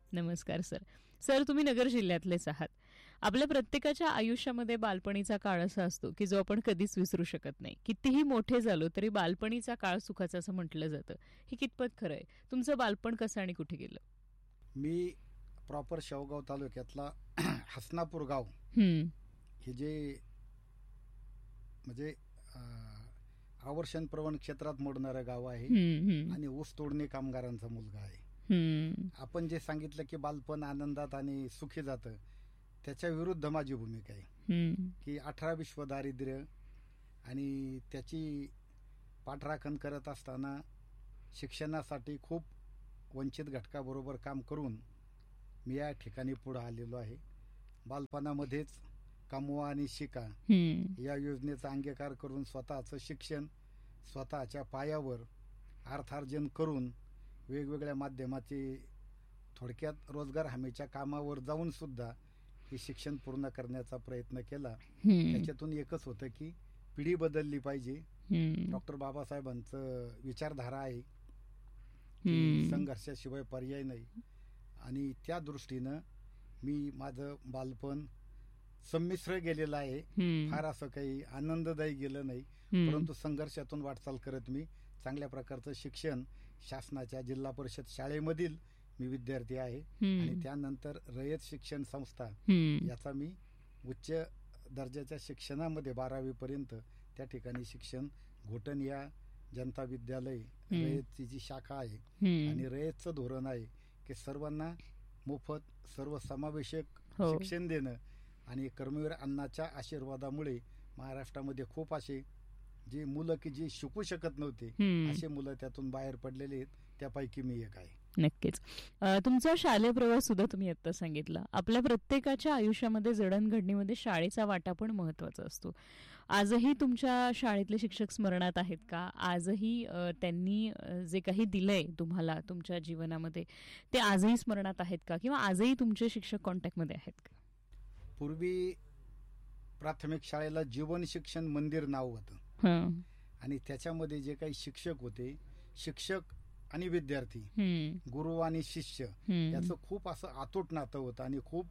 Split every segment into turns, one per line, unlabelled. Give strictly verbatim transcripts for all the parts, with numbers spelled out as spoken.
नमस्कार sir. Sir, तुम्ही नगर जिल्ह्यातलेच आहात. आपल्या प्रत्येकाच्या आयुष्यामध्ये बालपणीचा काळ असा असतो की जो आपण कधीच विसरू शकत नाही. कितीही मोठे झालो तरी बालपणीचा काळ सुखाचा असं म्हटलं जातं. हे कितपत खरं आहे? तुमचं बालपण कसं आणि कुठे गेलं?
मी प्रॉपर शेवगाव तालुक्यातला हसनापूर गाव
हम्म.
हे जे म्हणजे आवर्षण प्रवण क्षेत्रात मोडणारं गाव आहे
हम्म, हम्म,
आणि ऊस तोडणी कामगारांचा मुलगा आहे.
हम्म.
आपण जे सांगितलं की बालपण आनंदात आणि सुखी जातं, त्याच्या विरुद्ध माझी भूमिका आहे.
हम्म.
की अठरा विश्व दारिद्र्य आणि त्याची पाठराखण करत असताना शिक्षणासाठी खूप वंचित घटकाबरोबर काम करून मी या ठिकाणी पुढे आलेलो आहे. बालपणामध्येच कमवा आणि शिका
हम्म.
या योजनेचा अंगीकार करून स्वतःचं शिक्षण स्वतःच्या पायावर अर्थार्जन करून वेगवेगळ्या माध्यमाचे थोडक्यात रोजगार हमीच्या कामावर जाऊन सुद्धा हे शिक्षण पूर्ण करण्याचा प्रयत्न केला.
हम्म.
त्याच्यातून एकच होतं की पिढी बदलली पाहिजे.
हम्म.
डॉक्टर बाबासाहेबांचं विचारधारा आहे की
हम्म.
संघर्षाशिवाय पर्याय नाही, आणि त्या दृष्टीनं मी माझं बालपण संमिश्र गेलेलं आहे.
हम्म.
फार असं काही आनंददायी गेलं नाही,
हम्म.
परंतु संघर्षातून वाटचाल करत मी चांगल्या प्रकारचं शिक्षण शासनाच्या जिल्हा परिषद शाळेमधील मी विद्यार्थी आहे.
हम्म.
आणि त्यानंतर रयत शिक्षण संस्था
हम्म.
याचा मी उच्च दर्जाच्या शिक्षणामध्ये बारावी पर्यंत त्या ठिकाणी शिक्षण घोटण या जनता विद्यालय रयतची जी शाखा आहे,
हम्म.
आणि रयतचं धोरण आहे की सर्वांना मोफत सर्वसमावेशक
हो.
शिक्षण देणं. आणि कर्मवीर अण्णाच्या आशीर्वादामुळे महाराष्ट्रामध्ये खूप असे जी मुलं की जी शिकू शकत नव्हते,
हम्म.
असे मुलं त्यातून बाहेर पडलेले आहेत. त्यापैकी मी एक आहे.
नक्कीच. अ, तुमचा शालेय प्रवास सुद्धा तुम्ही आता सांगितला. आपल्या प्रत्येकाच्या आयुष्यामध्ये जडणघडणीमध्ये शाळेचा वाटा पण महत्वाचा असतो. आजही तुमच्या शाळेतले शिक्षक स्मरणात आहेत का? आजही अ, त्यांनी अ, जे काही दिलंय तुम्हाला तुमच्या जीवनामध्ये ते आजही स्मरणात आहेत का? किंवा आजही तुमचे शिक्षक कॉन्टॅक्टमध्ये आहेत का?
पूर्वी प्राथमिक शाळेला जीवन शिक्षण मंदिर नाव होतं,
हं.
आणि त्याच्यामध्ये जे काही शिक्षक होते, शिक्षक आणि विद्यार्थी,
हम्म.
गुरु आणि शिष्य
हम्म.
याचं खूप असं अतूट नातं होतं. आणि खूप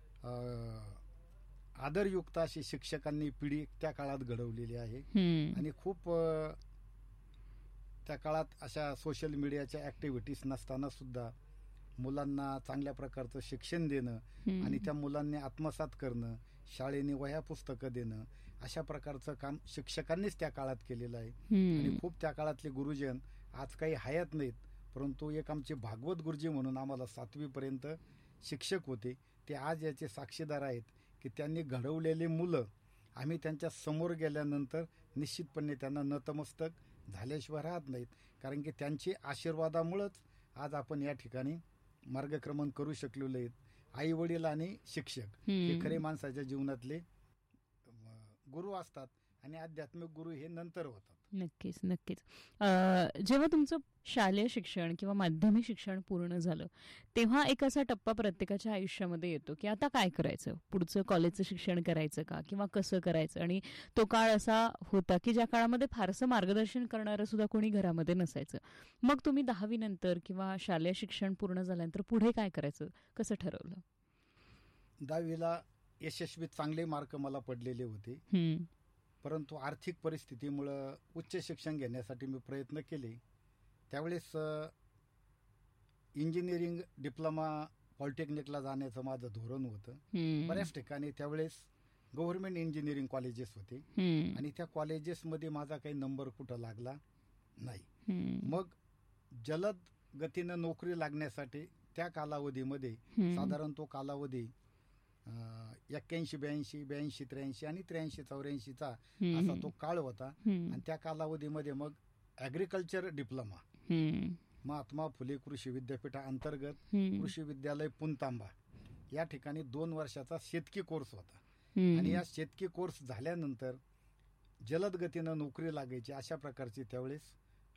आदरयुक्त अशी शिक्षकांनी पिढी त्या काळात घडवलेली आहे.
हम्म.
आणि खूप अ, त्या काळात अशा सोशल मीडियाच्या ॲक्टिव्हिटीज नसताना सुद्धा मुलांना चांगल्या प्रकारचं शिक्षण देणं
हम्म.
आणि त्या मुलांनी आत्मसात करणं, शाळेने वह्या पुस्तकं देणं, अशा प्रकारचं काम शिक्षकांनीच त्या काळात केलेलं आहे.
हम्म.
आणि खूप त्या काळातले गुरुजन आज काही हयात नाहीत, परंतु एक आमचे भागवत गुरुजी म्हणून आम्हाला सातवीपर्यंत शिक्षक होते, ते आज याचे साक्षीदार आहेत की त्यांनी घडवलेली मुलं आम्ही त्यांच्या समोर गेल्यानंतर निश्चितपणे त्यांना नतमस्तक झाल्याशिवाय राहत नाहीत. कारण की त्यांची आशीर्वादामुळंच आज आपण या ठिकाणी मार्गक्रमण करू शकलेलो आहेत. आई वडील आणि शिक्षक हे
हम्म.
खरे माणसाच्या जीवनातले गुरु असतात, आणि आध्यात्मिक गुरु हे नंतर होतात.
नक्कीच नक्कीच. अ, जेव्हा तुमचं शालेय शिक्षण किंवा माध्यमिक शिक्षण पूर्ण झालं तेव्हा एक असा टप्पा प्रत्येकाच्या आयुष्यामध्ये येतो की आता काय करायचं, पुढचं कॉलेजचं शिक्षण करायचं का किंवा कसं करायचं. आणि तो काळ असा होता की ज्या काळामध्ये फारसं मार्गदर्शन करणारं सुद्धा कोणी घरामध्ये नसायचं. मग तुम्ही दहावी नंतर किंवा शालेय शिक्षण पूर्ण झाल्यानंतर पुढे काय करायचं, कसं ठरवलं?
दहावीला यशस्वी चांगले मार्क मला पडलेले होते,
हम्म.
परंतु आर्थिक परिस्थितीमुळं उच्च शिक्षण घेण्यासाठी मी प्रयत्न केले. त्यावेळेस इंजिनिअरिंग डिप्लोमा पॉलिटेक्निकला जाण्याचं माझं धोरण होतं.
हम्म.
बऱ्याच ठिकाणी त्यावेळेस गव्हर्नमेंट इंजिनिअरिंग कॉलेजेस होते,
हम्म.
आणि त्या कॉलेजेसमध्ये माझा काही नंबर कुठं लागला नाही.
हम्म.
मग जलद गतीनं नोकरी लागण्यासाठी त्या कालावधीमध्ये
हम्म.
साधारण तो कालावधी एक्क्याऐंशी ब्याऐंशी ब्याऐंशी त्र्याऐंशी आणि त्र्याऐंशी चौऱ्याऐंशीचा
हम्म.
असा तो काळ होता.
हम्म.
आणि त्या कालावधीमध्ये मग ॲग्रिकल्चर डिप्लोमा
हम्म.
महात्मा फुले कृषी विद्यापीठाअंतर्गत
हम्म.
कृषी विद्यालय पुणतांबा या ठिकाणी दोन वर्षाचा शेतकी कोर्स होता.
हम्म.
आणि या शेतकी कोर्स झाल्यानंतर जलद गतीनं नोकरी लागायची अशा प्रकारची त्यावेळेस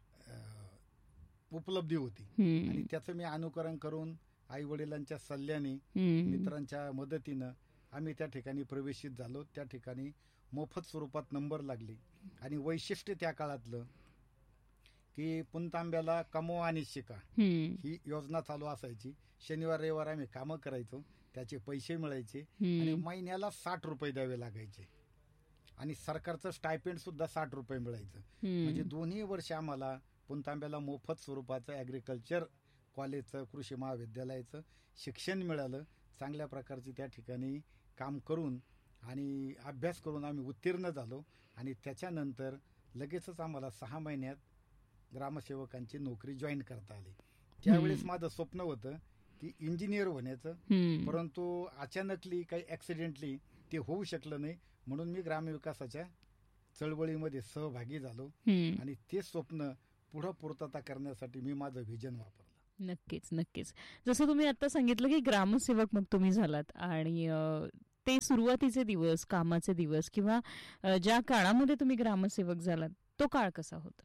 उपलब्धी होती.
हम्म.
आणि त्याचं मी अनुकरण करून आई वडिलांच्या सल्ल्याने,
हम्म.
मित्रांच्या मदतीनं आम्ही त्या ठिकाणी प्रवेशित झालो. त्या ठिकाणी मोफत स्वरूपात नंबर लागले. आणि वैशिष्ट्य त्या काळातलं की पुणतांब्याला कमवा आणि शिका
हम्म.
ही योजना चालू असायची. शनिवार रविवार आम्ही कामं करायचो, त्याचे पैसे मिळायचे आणि
हम्म.
महिन्याला साठ रुपये द्यावे लागायचे आणि सरकारचं स्टायपेंड सुद्धा साठ रुपये मिळायचं. म्हणजे
हम्म.
दोन्ही वर्ष आम्हाला पुणतांब्याला मोफत स्वरूपाचं ॲग्रिकल्चर कॉलेजचं, कृषी महाविद्यालयाचं शिक्षण मिळालं. चांगल्या प्रकारचे त्या ठिकाणी काम करून आणि अभ्यास करून आम्ही उत्तीर्ण झालो आणि त्याच्यानंतर लगेचच आम्हाला सहा महिन्यात ग्रामसेवकांची नोकरी जॉईन करता आली. त्यावेळेस माझं स्वप्न होतं की इंजिनियर होण्याचं,
हम्म.
परंतु अचानकली काही ॲक्सिडेंटली ते होऊ शकलं नाही. म्हणून मी ग्रामविकासाच्या चळवळीमध्ये सहभागी झालो
हम्म.
आणि ते स्वप्न पुढं पूर्तता करण्यासाठी मी माझं व्हिजन वापरलं.
नक्कीच नक्कीच. जसं तुम्ही आता सांगितलं की ग्रामसेवक मग तुम्ही झालात आणि अ, ते सुरुवातीचे दिवस, कामाचे दिवस किंवा अ, ज्या काळामध्ये तुम्ही ग्रामसेवक झालात तो काळ कसा होता?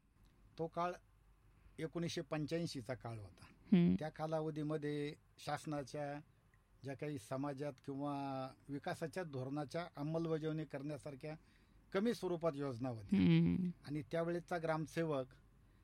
तो काळ एकोणीसशे पंच्याऐंशीचा काळ होता.
हम्म.
त्या कालावधीमध्ये शासनाच्या ज्या काही समाजात किंवा विकासाच्या धोरणाच्या अंमलबजावणी करण्यासारख्या कमी स्वरूपात योजना होत्या
हम्म.
आणि त्यावेळेचा ग्रामसेवक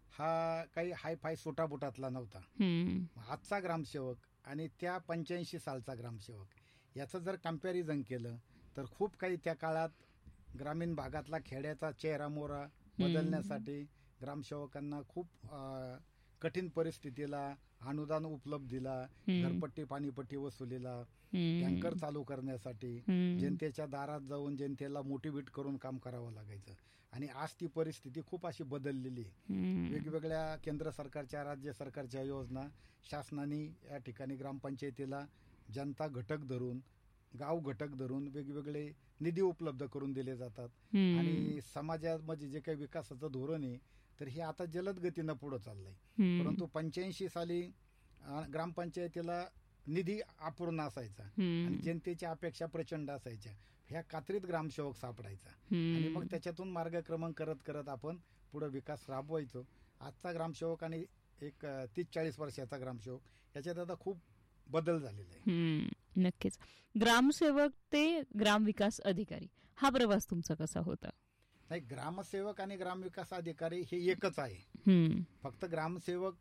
हा काही हाय फाय सोटाबुटातला नव्हता.
हम्म.
आजचा ग्रामसेवक आणि त्या पंच्याऐंशी सालचा ग्रामसेवक याचं जर कम्पॅरिझन केलं तर खूप काही त्या काळात ग्रामीण भागातला खेड्याचा चेहरा मोहरा बदलण्यासाठी ग्रामसेवकांना खूप अ, कठीण परिस्थितीला अनुदान उपलब्धीला,
हम्म.
घरपट्टी पाणीपट्टी वसुलीला,
हम्म.
टँकर चालू करण्यासाठी
हम्म.
जनतेच्या दारात जाऊन जनतेला मोटिवेट करून काम करावं लागायचं. आणि आज ती परिस्थिती खूप अशी बदललेली आहे.
हम्म.
वेगवेगळ्या केंद्र सरकारच्या, राज्य सरकारच्या योजना शासनाने या ठिकाणी ग्रामपंचायतीला जनता घटक धरून, गाव घटक धरून वेगवेगळे निधी उपलब्ध करून दिले जातात.
हम्म.
आणि समाजामध्ये जे काही विकासाचं धोरण आहे तर हे आता जलद गतीनं पुढं चाललंय.
हम्म.
परंतु पंच्याऐंशी साली अ, ग्रामपंचायतीला निधी अपूर्ण असायचा आणि
हम्म.
जनतेच्या अपेक्षा प्रचंड असायच्या. ह्या कात्रीत ग्रामसेवक सापडायचा आणि मग
हम्म.
त्याच्यातून मार्गक्रमण करत करत आपण पुढे विकास राबवायचो. आजचा ग्रामसेवक आणि एक अ, तीस चाळीस वर्षाचा ग्रामसेवक याच्यात आता खूप बदल झालेला आहे.
हम्म. नक्कीच. ग्रामसेवक ते ग्रामविकास अधिकारी हा प्रवास तुमचा कसा होता?
नाही, ग्रामसेवक आणि ग्रामविकास अधिकारी हे एकच आहे.
हम्म.
फक्त ग्रामसेवक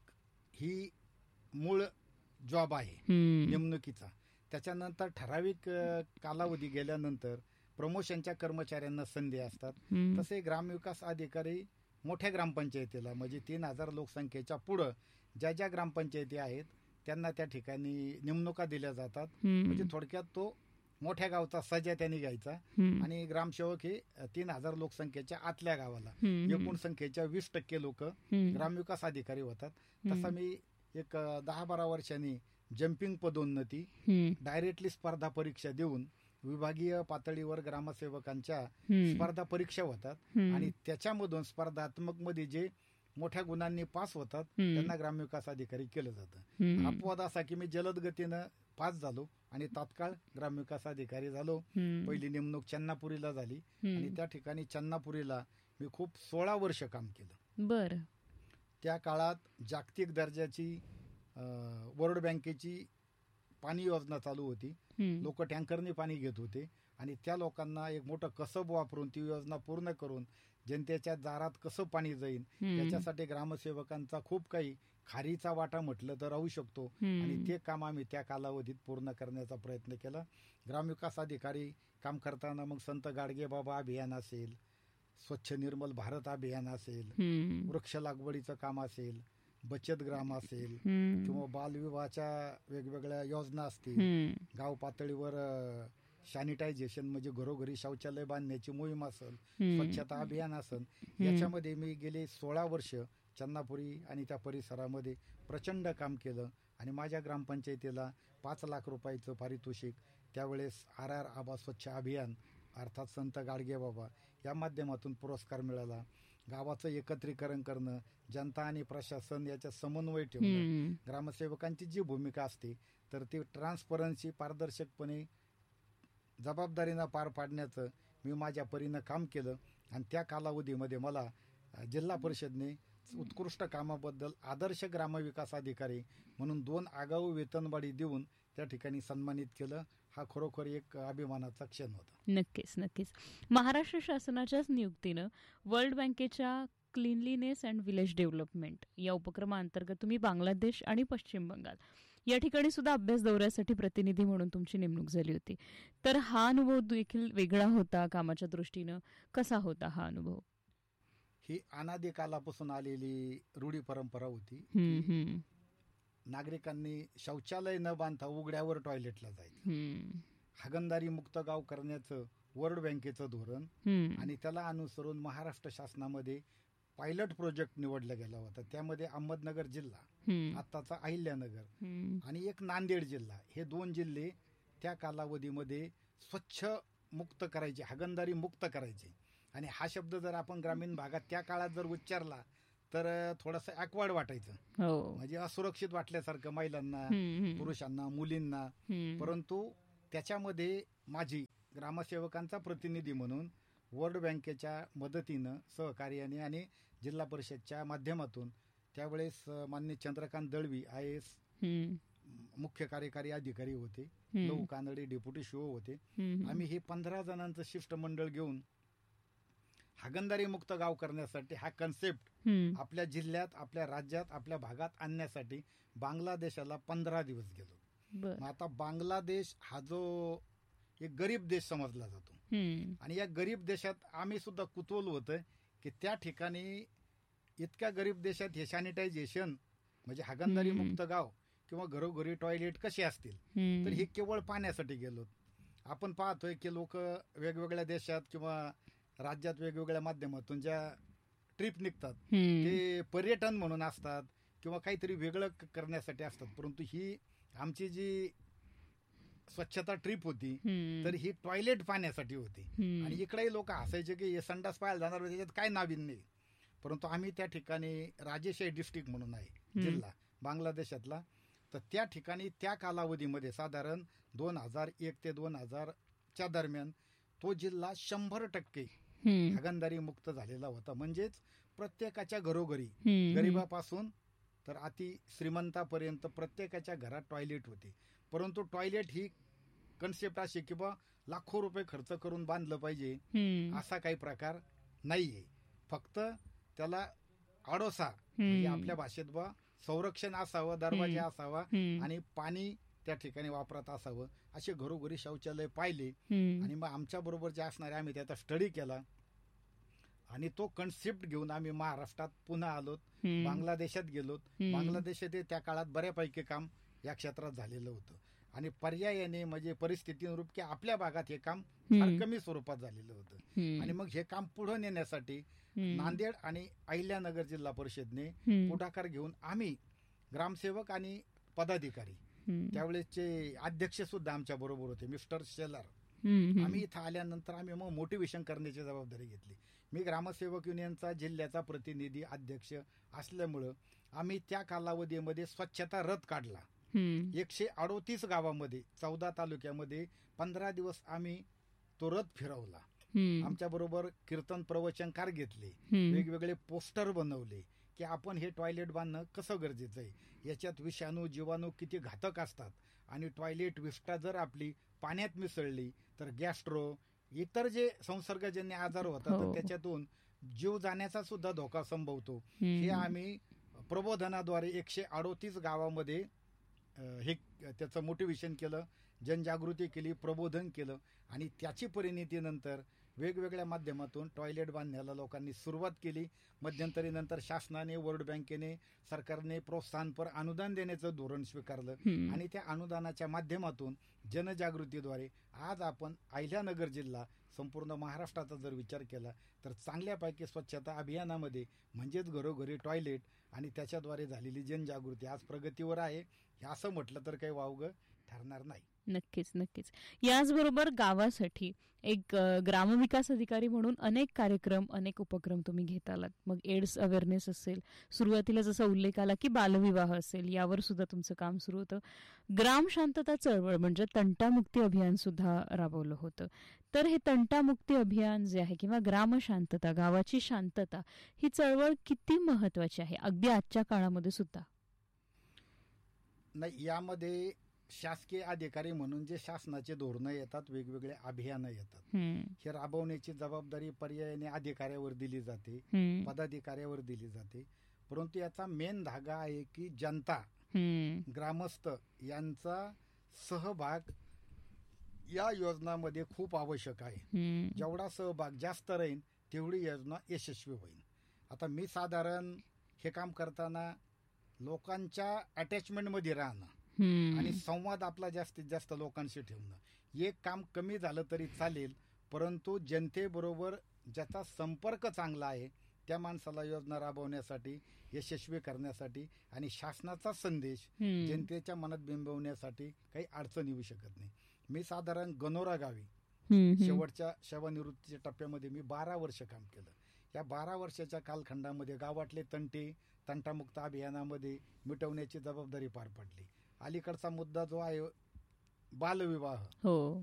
ही मूळ जॉब आहे
हम्म.
नेमणुकीचा. त्याच्यानंतर ठराविक अ, कालावधी गेल्यानंतर प्रमोशनच्या कर्मचाऱ्यांना संधी असतात.
हम्म.
तसे ग्रामविकास अधिकारी मोठ्या ग्रामपंचायतीला म्हणजे तीन हजार लोकसंख्येच्या पुढं ज्या ज्या ग्रामपंचायती आहेत त्यांना त्या ठिकाणी नेमणुका दिल्या जातात. म्हणजे
हम्म.
थोडक्यात तो मोठ्या गावचा सजा त्यांनी घ्यायचा
हम्म.
आणि ग्रामसेवक हे तीन हजार लोकसंख्येच्या आतल्या गावाला
हम्म.
एकूण संख्येच्या वीस टक्के लोक
हम्म.
ग्रामविकास अधिकारी होतात.
हम्म.
तसा मी एक अ, दहा बारा वर्षांनी जम्पिंग पदोन्नती,
हम्म.
डायरेक्टली स्पर्धा परीक्षा देऊन विभागीय पातळीवर ग्रामसेवकांच्या
हम्म.
स्पर्धा परीक्षा होतात
हम्म.
आणि त्याच्यामधून स्पर्धात्मक मध्ये जे मोठ्या गुणांनी पास होतात
हम्म.
त्यांना ग्रामविकास अधिकारी केलं जातं.
हम्म.
अपवाद असा की मी जलद गतीनं पास झालो आणि तात्काळ ग्रामविकास अधिकारी झालो.
हम्म.
पहिली नेमणूक चन्नापुरीला झाली आणि
हम्म.
त्या ठिकाणी चन्नापुरीला मी खूप सोळा वर्ष काम केलं.
बर.
त्या काळात जागतिक दर्जाची अं, वर्ल्ड बँकेची पाणी योजना चालू होती.
हम्म.
लोक टँकरने पाणी घेत होते आणि त्या लोकांना एक मोठं कसब वापरून ती योजना पूर्ण करून जनतेच्या दारात कसं पाणी जाईल
हम्म.
याच्यासाठी ग्रामसेवकांचा खूप काही खारीचा वाटा म्हटलं तर राहू शकतो
हम्म.
आणि ते काम आम्ही त्या कालावधीत पूर्ण करण्याचा प्रयत्न केला. ग्रामविकास अधिकारी काम करताना मग संत गाडगेबाबा अभियान असेल, स्वच्छ निर्मल भारत अभियान असेल,
हम्म.
वृक्ष लागवडीचं काम असेल, बचत ग्राम असेल
हम्म.
किंवा बालविवाहाच्या वेगवेगळ्या योजना असतील,
हम्म.
गाव पातळीवर सॅनिटायझेशन म्हणजे घरोघरी शौचालय बांधण्याची मोहीम असेल,
हम्म.
स्वच्छता अभियान असेल, याच्यामध्ये मी गेले सोळा वर्ष चन्नापुरी आणि त्या परिसरामध्ये प्रचंड काम केलं आणि माझ्या ग्रामपंचायतीला पाच लाख रुपयाचं पारितोषिक त्यावेळेस आर आर आबा स्वच्छ अभियान अर्थात संत गाडगेबाबा या माध्यमातून पुरस्कार मिळाला. गावाचं एकत्रीकरण करणं, जनता आणि प्रशासन याच्या समन्वय ठेवणं,
हम्म.
ग्रामसेवकांची जी भूमिका असते तर ती ट्रान्सपरन्सी पारदर्शकपणे जबाबदारीनं पार पाडण्याचं मी माझ्या परीनं काम केलं आणि त्या कालावधीमध्ये मला अ, जिल्हा परिषदने उत्कृष्ट कामाबद्दल आदर्श ग्रामविकास अधिकारी म्हणून दोन आगाऊ वेतनवाढी देऊन त्या ठिकाणी सन्मानित केलं. हा खरोखर एक अभिमानाचा क्षण होता.
नक्कीच नक्कीच. महाराष्ट्र शासनाच्याच नियुक्तीनं वर्ल्ड बँकेच्या क्लीनलीनेस अँड विलेज डेव्हलपमेंट या उपक्रमाअंतर्गत तुम्ही बांगलादेश आणि पश्चिम बंगाल या ठिकाणी सुद्धा अभ्यास दौऱ्यासाठी प्रतिनिधी म्हणून तुमची नेमणूक झाली होती. तर हा अनुभव देखील वेगळा होता कामाच्या दृष्टीनं. कसा होता हा अनुभव?
ही अनादी कालापासून आलेली रूढी परंपरा होती.
हम्म, हम्म,
नागरिकांनी शौचालय न बांधता उघड्यावर टॉयलेटला जायचं.
हम्म,
हागणदारी मुक्त गाव करण्याचं वर्ल्ड बँकेचं धोरण
हम्म,
आणि त्याला अनुसरून महाराष्ट्र शासनामध्ये पायलट प्रोजेक्ट निवडला गेला होता. त्यामध्ये अहमदनगर जिल्हा,
हम्म,
आत्ताचा अहिल्यानगर
हम्म,
आणि एक नांदेड जिल्हा, हे दोन जिल्हे त्या कालावधीमध्ये स्वच्छ मुक्त करायचे, हागणदारी मुक्त करायचे. आणि हा शब्द जर आपण ग्रामीण भागात त्या काळात जर उच्चारला तर थोडंसं ॲक्वर्ड वाटायचं,
हो,
म्हणजे असुरक्षित वाटल्यासारखं महिलांना,
हम्म, हम्म,
पुरुषांना, मुलींना.
हम्म,
परंतु त्याच्यामध्ये माझी ग्रामसेवकांचा प्रतिनिधी म्हणून वर्ल्ड बँकेच्या मदतीनं, सहकार्याने आणि जिल्हा परिषदच्या माध्यमातून त्यावेळेस माननीय चंद्रकांत दळवी आय एस
हम्म,
मुख्य कार्यकारी अधिकारी होते,
हम्म,
लहू कानडे डेप्युटी शिओ होते.
हम्म,
आम्ही हे पंधरा जणांचं शिष्टमंडळ घेऊन हागणदारी मुक्त गाव करण्यासाठी हा कन्सेप्ट
हम्म,
आपल्या जिल्ह्यात, आपल्या राज्यात, आपल्या भागात आणण्यासाठी बांगलादेशाला पंधरा दिवस गेलो.
बर,
मग आता बांगलादेश हा जो एक गरीब देश समजला जातो
हम्म,
आणि या गरीब देशात आम्ही सुद्धा कुतूहल होतं की त्या ठिकाणी इतक्या गरीब देशात हे सॅनिटायझेशन म्हणजे हागणदारी
हम्म.
मुक्त गाव किंवा घरोघरी टॉयलेट कसे असतील.
हम्म,
तर हे केवळ पाण्यासाठी गेलो. आपण पाहतोय की लोक वेगवेगळ्या देशात किंवा राज्यात वेगवेगळ्या माध्यमातून ज्या ट्रिप निघतात
हम्म,
ते पर्यटन म्हणून असतात किंवा काहीतरी वेगळं क- करण्यासाठी असतात. परंतु ही आमची जी स्वच्छता ट्रिप होती
हम्म,
तर ही टॉयलेट पाहण्यासाठी होती.
हम्म,
आणि इकडेही लोक हसायचे की हे संडास पाहायला जाणार, त्याच्यात काय नाविन्य नाही. परंतु आम्ही त्या ठिकाणी राजेशाही डिस्ट्रिक्ट म्हणून आहे
हम्म.
जिल्हा बांगलादेशातला, तर त्या ठिकाणी त्या कालावधीमध्ये साधारण दोन हजार एक ते दोन हजारच्या दरम्यान तो जिल्हा शंभर टक्के
हम्म,
हागणदारी मुक्त झालेला होता. म्हणजेच प्रत्येकाच्या घरोघरी,
हम्म,
गरिबापासून तर अति श्रीमंतापर्यंत प्रत्येकाच्या घरात टॉयलेट होते. परंतु टॉयलेट ही कन्सेप्ट अशी की बा लाखो रुपये खर्च करून बांधलं पाहिजे
हम्म,
असा काही प्रकार नाहीये. फक्त त्याला आडोसा म्हणजे
हम्म,
आपल्या भाषेत बा संरक्षण असावं, दरवाजा
हम्म.
असावा
हम्म,
आणि पाणी त्या ठिकाणी वापरात असावं, असे घरोघरी शौचालय पाहिले.
हम्म,
आणि मग आमच्या बरोबर जे असणारे आम्ही त्याचा स्टडी केला आणि तो कन्सेप्ट घेऊन आम्ही महाराष्ट्रात पुन्हा आलोत,
हम्म,
बांगलादेशात गेलोत.
हम्म.
बांगलादेशात त्या काळात बऱ्यापैकी काम या क्षेत्रात झालेलं होतं आणि पर्यायाने म्हणजे परिस्थितीनुरूप की आपल्या भागात हे काम फार
हम्म,
कमी स्वरूपात झालेलं होतं.
हम्म,
आणि मग हे काम पुढे नेण्यासाठी
हम्म,
नांदेड आणि अहिल्यानगर जिल्हा परिषदने
हम्म,
पुढाकार घेऊन आम्ही ग्रामसेवक आणि पदाधिकारी,
हम्म,
त्यावेळेसचे अध्यक्ष सुद्धा आमच्या बरोबर होते, मिस्टर शेलार.
हम्म,
आम्ही इथं आल्यानंतर आम्ही मग मोटिवेशन करण्याची जबाबदारी घेतली. मी ग्रामसेवक युनियनचा जिल्ह्याचा प्रतिनिधी अध्यक्ष असल्यामुळं आम्ही त्या कालावधीमध्ये स्वच्छता रथ काढला.
हम्म,
एकशे अडोतीस गावामध्ये चौदा तालुक्यामध्ये पंधरा दिवस आम्ही तो रथ फिरवला.
हम्म,
आमच्या बरोबर कीर्तन प्रवचनकार घेतले,
हम्म,
वेगवेगळे पोस्टर बनवले की आपण हे टॉयलेट बांधणं कसं गरजेचं आहे, याच्यात विषाणू जीवाणू किती घातक असतात आणि टॉयलेट विष्ठा जर आपली पाण्यात मिसळली तर गॅस्ट्रो इतर जे संसर्गजन्य आजार होतात
हो.
तर त्याच्यातून जीव जाण्याचा सुद्धा धोका संभवतो.
हम्म,
हे आम्ही प्रबोधनाद्वारे एकशे अडोतीस गावामध्ये अं, हे त्याचं मोटिवेशन केलं, जनजागृती केली, प्रबोधन केलं आणि त्याची परिणितीनंतर वेगवेगळ्या माध्यमातून टॉयलेट बांधण्याला लोकांनी सुरुवात केली. मध्यंतरीनंतर शासनाने, वर्ल्ड बँकेने, सरकारने प्रोत्साहनपर अनुदान देण्याचं धोरण स्वीकारलं
हम्म,
आणि त्या अनुदानाच्या माध्यमातून जनजागृतीद्वारे आज आपण अहिल्यानगर जिल्हा संपूर्ण महाराष्ट्राचा जर विचार केला तर चांगल्यापैकी स्वच्छता अभियानामध्ये म्हणजेच घरोघरी टॉयलेट आणि त्याच्याद्वारे झालेली जनजागृती आज प्रगतीवर आहे. हे असं म्हटलं तर काही वावगं ठरणार नाही.
नक्कीच नक्कीच. याचबरोबर गावासाठी एक अ, ग्रामविकास अधिकारी म्हणून अनेक कार्यक्रम, अनेक उपक्रम तुम्ही घेत आलात. मग एड्स अवेअरनेस असेल, सुरुवातीला जसा उल्लेख आला की बालविवाह असेल, यावर सुद्धा तुमचं काम सुरू होतं. ग्राम शांतता चळवळ म्हणजे तंटामुक्ती अभियान सुद्धा राबवलं होतं. तर हे तंटामुक्ती अभियान जे आहे किंवा ग्रामशांतता, गावाची शांतता, ही चळवळ किती महत्वाची आहे अगदी आजच्या काळामध्ये सुद्धा?
नाही, यामध्ये शासकीय अधिकारी म्हणून जे शासनाचे धोरणं येतात, वेगवेगळे अभियानं येतात,
हम्म,
हे राबवण्याची जबाबदारी पर्यायाने अधिकाऱ्यावर दिली जाते,
हम्म,
पदाधिकाऱ्यावर दिली जाते. परंतु याचा मेन धागा आहे की जनता,
हम्म,
ग्रामस्थ यांचा सहभाग या योजनामध्ये खूप आवश्यक आहे.
हम्म,
जेवढा सहभाग जास्त राहील तेवढी योजना यशस्वी होईल. आता मी साधारण हे काम करताना लोकांच्या अटॅचमेंटमध्ये राहणं
हम्म,
आणि संवाद आपला जास्तीत जास्त लोकांशी ठेवणं, एक काम कमी झालं तरी चालेल, परंतु जनतेबरोबर ज्याचा संपर्क चांगला आहे त्या माणसाला योजना राबवण्यासाठी, यशस्वी करण्यासाठी आणि शासनाचा संदेश
हम्म,
जनतेच्या मनात बिंबवण्यासाठी काही अडचण येऊ शकत नाही. मी साधारण गनोरा गावी
हम्म, हम्म,
शेवटच्या सेवानिवृत्तीच्या टप्प्यामध्ये मी बारा वर्ष काम केलं. या बारा वर्षाच्या कालखंडामध्ये गावातले तंटे तंटामुक्त अभियानामध्ये मिटवण्याची जबाबदारी पार पडली. अलीकडचा मुद्दा जो आहे बालविवाह,
हो,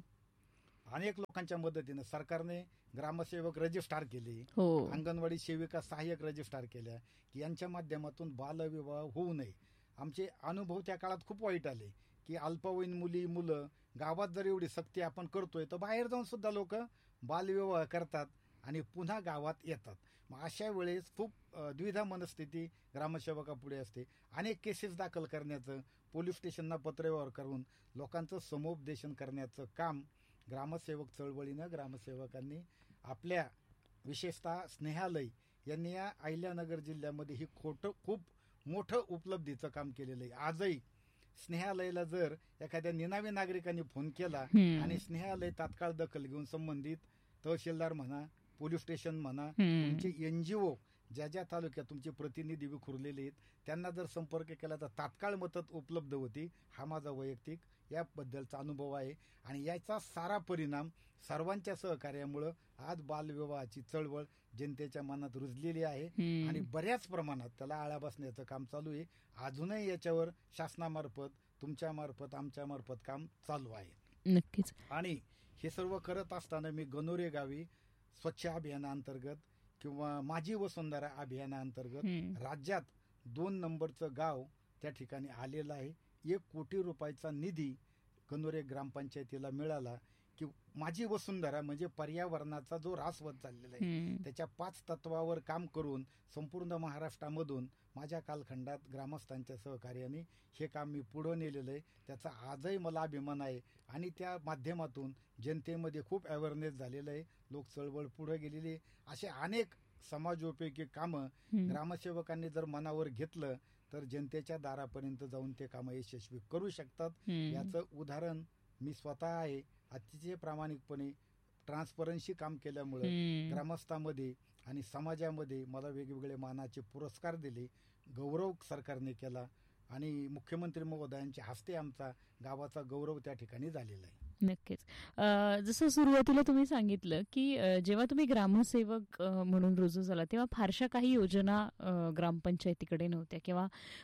अनेक लोकांच्या मदतीनं सरकारने ग्रामसेवक रजिस्ट्रार केले,
हो,
अंगणवाडी सेविका सहाय्यक रजिस्ट्रार केल्या की यांच्या माध्यमातून बालविवाह होऊ नये. आमचे अनुभव त्या काळात खूप वाईट आले की अल्पवयीन मुली मुलं गावात जर एवढी सक्ती आपण करतोय तर बाहेर जाऊन सुद्धा लोक बालविवाह करतात आणि पुन्हा गावात येतात. मग अशा वेळेस खूप अ, द्विधा मनस्थिती ग्रामसेवकापुढे असते. अनेक केसेस दाखल करण्याचं, पोलीस स्टेशनना पत्रव्यवहार करून लोकांचं समुपदेशन करण्याचं काम ग्रामसेवक चळवळीनं ग्रामसेवकांनी आपल्या विशेषतः स्नेहालय यांनी या अहिल्यानगर जिल्ह्यामध्ये ही खोटं खूप मोठं उपलब्धीचं काम केलेलं आहे. आजही स्नेहालयाला जर एखाद्या निनावी नागरिकांनी फोन केला
हम्म,
आणि स्नेहालय तात्काळ दखल घेऊन संबंधित तहसीलदार म्हणा, पोलीस स्टेशन म्हणा,
हम्म,
तुमचे एनजीओ ज्या ज्या तालुक्यात तुमचे प्रतिनिधी विखुरलेले आहेत त्यांना जर संपर्क केला तर तात्काळ मदत उपलब्ध होती. हा माझा वैयक्तिक याबद्दलचा अनुभव आहे आणि याचा सारा परिणाम सर्वांच्या सहकार्यामुळं आज बालविवाहाची चळवळ जनतेच्या मनात रुजलेली आहे
हम्म,
आणि बऱ्याच प्रमाणात त्याला आळा बसण्याचं काम चालू आहे. अजूनही याच्यावर शासनामार्फत, तुमच्या मार्फत, आमच्या मार्फत काम चालू आहे.
नक्कीच.
आणि हे सर्व करत असताना मी गनोरे गावी स्वच्छ अभियानाअंतर्गत किंवा माझी वसुंधरा अभियानाअंतर्गत
हम्म,
राज्यात दोन नंबरचं गाव त्या ठिकाणी आलेलं आहे. एक कोटी रुपयाचा निधी गनोरे ग्रामपंचायतीला मिळाला की माझी वसुंधरा म्हणजे पर्यावरणाचा जो ऱ्हास होत चाललेला आहे
हम्म,
त्याच्या पाच तत्वावर काम करून संपूर्ण महाराष्ट्रामधून माझ्या कालखंडात ग्रामस्थांच्या सहकार्याने हे काम मी पुढं नेलेलं आहे. त्याचा आजही मला अभिमान आहे आणि त्या माध्यमातून जनतेमध्ये खूप अवेअरनेस झालेलं आहे, लोक चळवळ पुढे गेलेली आहे. असे अनेक समाजोपयोगी कामं
हम्म,
ग्रामसेवकांनी जर मनावर घेतलं तर जनतेच्या दारापर्यंत जाऊन ते कामं यशस्वी करू शकतात.
हम्म,
याचं उदाहरण मी स्वतः आहे. अतिशय प्रामाणिकपणे ट्रान्सपरन्सी काम केल्यामुळं
हम्म,
ग्रामस्थामध्ये आणि समाजामध्ये मला वेगवेगळे मानाचे पुरस्कार दिले, गौरव सरकारने केला आणि मुख्यमंत्री महोदयांच्या हस्ते आमचा गावाचा गौरव त्या ठिकाणी झालेला आहे.
नक्कीच. अ, जसं सुरुवातीला तुम्ही सांगितलं की अ, जेव्हा तुम्ही ग्रामसेवक अ, म्हणून रुजू झाला तेव्हा फारशा काही योजना अ, ग्रामपंचायतीकडे नव्हत्या किंवा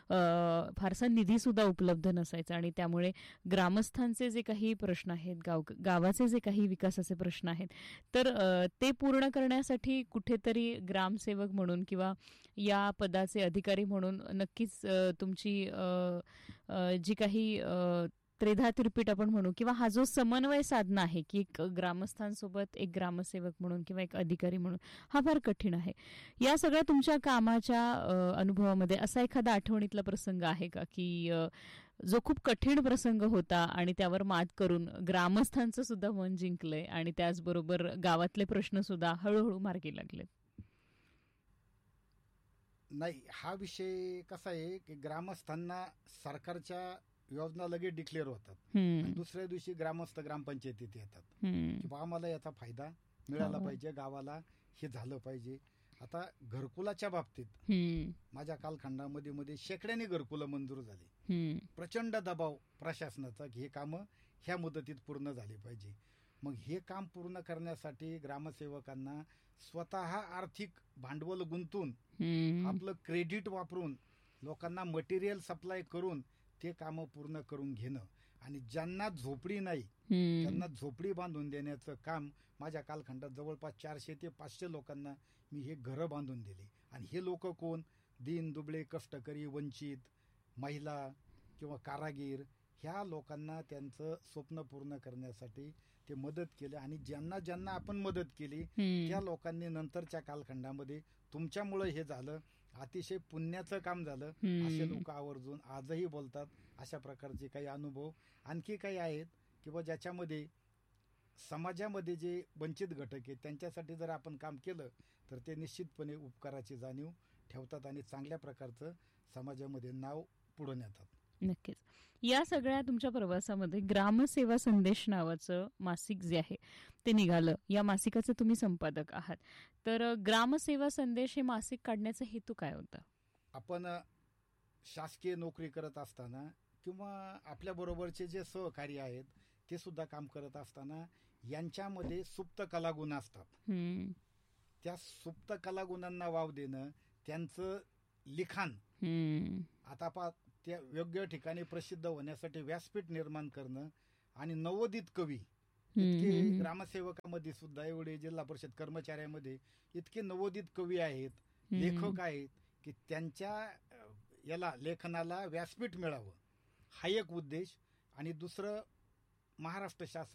अ, फारसा निधी सुद्धा उपलब्ध नसायचा आणि त्यामुळे ग्रामस्थांचे जे काही प्रश्न आहेत, गाव गावाचे जे काही विकासाचे प्रश्न आहेत, तर अ, ते पूर्ण करण्यासाठी कुठेतरी ग्रामसेवक म्हणून किंवा या पदाचे अधिकारी म्हणून नक्कीच अ, तुमची अ, अ, जी काही अ, त्रिधा तिरपीट आपण म्हणू किंवा हा जो समन्वय साधना आहे की एक ग्रामस्थांसोबत एक ग्रामसेवक म्हणून किंवा एक अधिकारी म्हणून हा फार कठीण आहे. या सगळ्या तुमच्या कामाच्या अ, अनुभवामध्ये असा एखादा आठवणीतला प्रसंग आहे का की अ, जो खूप कठीण प्रसंग होता आणि त्यावर मात करून ग्रामस्थांचं सुद्धा मन जिंकलंय आणि त्याचबरोबर गावातले प्रश्न सुद्धा हळूहळू मार्गी लागले?
नाही, हा विषय कसा आहे की ग्रामस्थांना सरकारच्या योजना लगेच डिक्लेअर होतात आणि
हम्म,
दुसऱ्या दिवशी ग्रामस्थ ग्रामपंचायतीत येतात
हम्म,
की बा आम्हाला याचा फायदा मिळाला
हो.
पाहिजे, गावाला हे झालं पाहिजे. आता घरकुलाच्या बाबतीत
हम्म,
माझ्या कालखंडामध्ये मध्ये शेकड्याने घरकुलं मंजूर झाली.
हम्म,
प्रचंड दबाव प्रशासनाचा की हे कामं ह्या मुदतीत पूर्ण झाली पाहिजे. मग हे काम पूर्ण करण्यासाठी ग्रामसेवकांना स्वतः आर्थिक भांडवल गुंतून
हम्म,
आपलं क्रेडिट वापरून लोकांना मटेरियल सप्लाय करून ते कामं पूर्ण करून घेणं आणि ज्यांना झोपडी नाही
हम्म,
त्यांना झोपडी बांधून देण्याचं काम माझ्या कालखंडात जवळपास चारशे ते पाचशे लोकांना मी हे घरं बांधून दिली. आणि हे लोक कोण? दीन दुबळे, कष्टकरी, वंचित, महिला किंवा कारागीर ह्या लोकांना त्यांचं स्वप्न पूर्ण करण्यासाठी ते मदत केलं आणि ज्यांना ज्यांना आपण मदत केली त्या लोकांनी नंतरच्या कालखंडामध्ये तुमच्यामुळे हे झालं, अतिशय पुण्याचं काम झालं असे लोक आवर्जून आजही बोलतात. अशा प्रकारचे काही अनुभव आणखी काही आहेत किंवा ज्याच्यामध्ये समाजामध्ये जे वंचित घटक आहेत त्यांच्यासाठी जर आपण काम केलं तर ते निश्चितपणे उपकाराची जाणीव ठेवतात आणि चांगल्या प्रकारचं समाजामध्ये नाव पुढे नेतात.
नक्कीच. या सगळ्या तुमच्या प्रवासामध्ये ग्रामसेवा संदेश नावाचं मासिक जे आहे ते निघालं. या मासिकाचे तुम्ही संपादक आहात. तर ग्रामसेवा संदेश हे मासिक काढण्याचा हेतू काय होता?
आपण शासकीय नोकरी करत असताना किंवा आपल्या बरोबरचे जे सहकारी आहेत ते सुद्धा काम करत असताना यांच्यामध्ये सुप्त कलागुण असतात. त्या सुप्त कलागुणांना वाव देणं, त्यांचं लिखाण आता पा त्या योग्य ठिकाणी प्रसिद्ध होण्यासाठी व्यासपीठ निर्माण करणं आणि नवोदित कवी इतके ग्रामसेवकामध्ये सुद्धा, एवढे जिल्हा परिषद कर्मचाऱ्यामध्ये इतके नवोदित कवी आहेत, लेखक आहेत की त्यांच्या याला लेखनाला व्यासपीठ मिळावं हा एक उद्देश. आणि दुसरं, महाराष्ट्र शासन